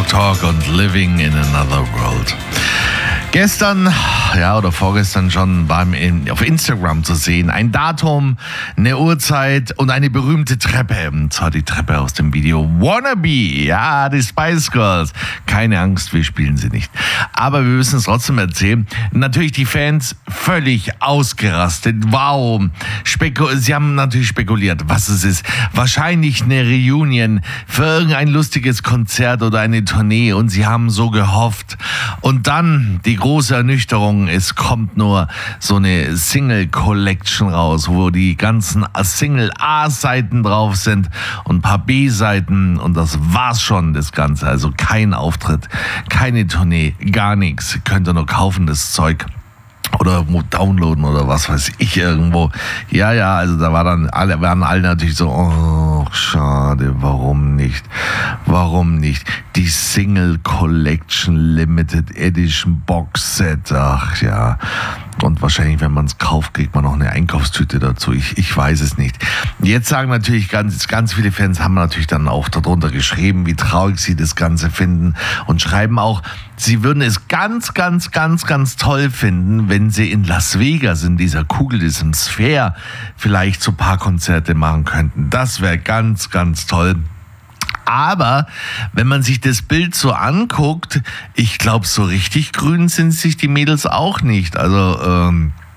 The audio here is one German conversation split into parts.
Talk und Living in Another World. Gestern, oder vorgestern schon auf Instagram zu sehen. Ein Datum, eine Uhrzeit und eine berühmte Treppe. Und zwar die Treppe aus dem Video Wannabe. Ja, die Spice Girls. Keine Angst, wir spielen sie nicht. Aber wir müssen es trotzdem erzählen. Natürlich die Fans völlig ausgerastet. Wow. Sie haben natürlich spekuliert, was es ist. Wahrscheinlich eine Reunion für irgendein lustiges Konzert oder eine Tournee. Und sie haben so gehofft. Und dann die große Ernüchterung, es kommt nur so eine Single-Collection raus, wo die ganzen Single-A-Seiten drauf sind und ein paar B-Seiten und das war's schon, das Ganze. Also kein Auftritt, keine Tournee, gar nichts. Könnt ihr nur kaufen, das Zeug. Oder downloaden oder was weiß ich irgendwo. Ja, also da waren alle natürlich so, oh, schade, warum nicht? Die Single Collection Limited Edition Box Set, ach ja. Und wahrscheinlich, wenn man es kauft, kriegt man noch eine Einkaufstüte dazu. Ich weiß es nicht. Jetzt sagen natürlich ganz viele Fans, haben natürlich dann auch darunter geschrieben, wie traurig sie das Ganze finden und schreiben auch, sie würden es ganz toll finden, wenn sie in Las Vegas, in dieser Kugel, diesem Sphere, vielleicht so ein paar Konzerte machen könnten. Das wäre ganz toll. Aber wenn man sich das Bild so anguckt, ich glaube, so richtig grün sind sich die Mädels auch nicht. Also,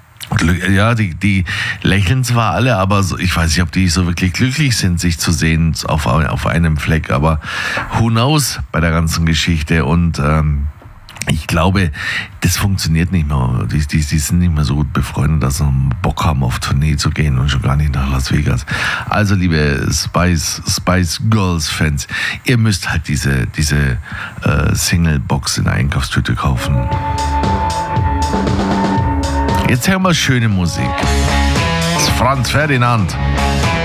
die lächeln zwar alle, aber so, ich weiß nicht, ob die so wirklich glücklich sind, sich zu sehen auf einem Fleck. Aber who knows bei der ganzen Geschichte. Und ich glaube, das funktioniert nicht mehr. Die sind nicht mehr so gut befreundet, dass sie Bock haben, auf Tournee zu gehen und schon gar nicht nach Las Vegas. Also, liebe Spice Girls Fans, ihr müsst halt diese Single-Box in der Einkaufstüte kaufen. Jetzt hören wir schöne Musik. Das ist Franz Ferdinand.